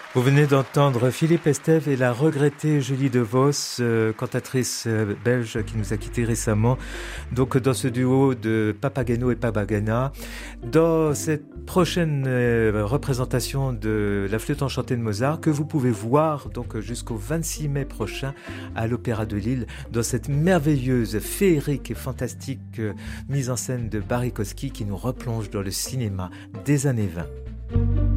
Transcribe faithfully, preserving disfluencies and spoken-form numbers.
Vous venez d'entendre Philippe Estève et la regrettée Julie DeVos, euh, cantatrice euh, belge qui nous a quittés récemment. Donc dans ce duo de Papageno et Papagena, dans cette prochaine euh, représentation de la flûte enchantée de Mozart que vous pouvez voir donc jusqu'au vingt-six mai prochain à l'Opéra de Lille, dans cette merveilleuse, féerique et fantastique euh, mise en scène de Barry Kosky qui nous replonge dans le cinéma des années vingt.